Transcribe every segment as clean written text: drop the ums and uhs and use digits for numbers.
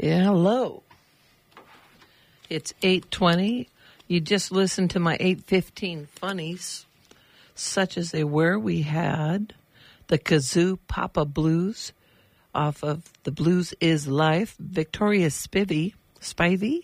Yeah, hello. It's 8:20. You just listened to my 8:15 funnies, such as they were. We had the Kazoo Papa Blues off of The Blues Is Life, Victoria Spivey.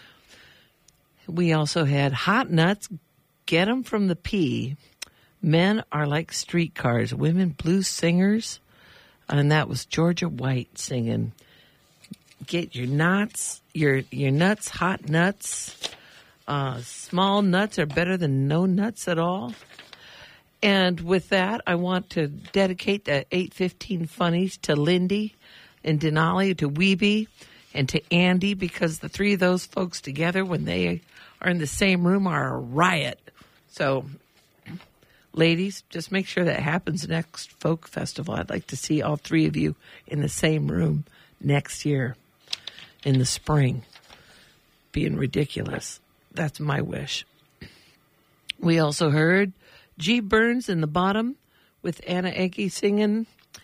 We also had Hot Nuts, Get 'em from the P. Men Are Like Streetcars, Women Blues Singers. And that was Georgia White singing. Get your nuts, your nuts, hot nuts. Small nuts are better than no nuts at all. And with that, I want to dedicate the 8:15 funnies to Lindy and Denali, to Weeby, and to Andy, because the three of those folks together, when they are in the same room, are a riot. So, ladies, just make sure that happens next Folk Festival. I'd like to see all three of you in the same room next year in the spring. Being ridiculous. That's my wish. We also heard G. Burns in the Bottom with Anna Egge singing.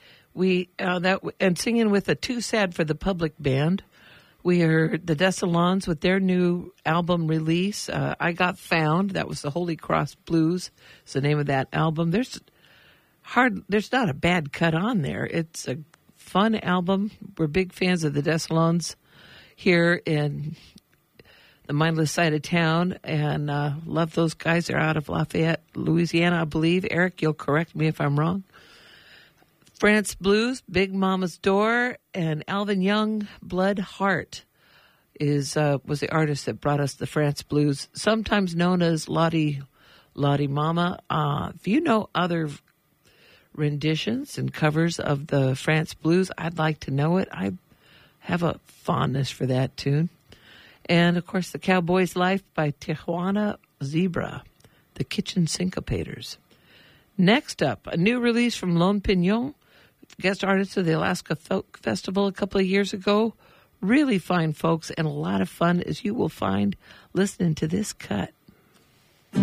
And singing with a Too Sad for the Public band. We heard the Desalons with their new album release, I Got Found. That was the Holy Cross Blues. Is the name of that album. There's not a bad cut on there. It's a fun album. We're big fans of the Desalons here in the mindless side of town, and love those guys. They're out of Lafayette, Louisiana, I believe. Eric, you'll correct me if I'm wrong. France Blues, Big Mama's Door, and Alvin Young, Blood Heart was the artist that brought us the France Blues, sometimes known as Lottie Mama. If you know other renditions and covers of the France Blues, I'd like to know it. I have a fondness for that tune. And, of course, The Cowboy's Life by Tijuana Zebra, the Kitchen Syncopators. Next up, a new release from Lone Pignon, guest artist of the Alaska Folk Festival a couple of years ago. Really fine folks and a lot of fun, as you will find listening to this cut.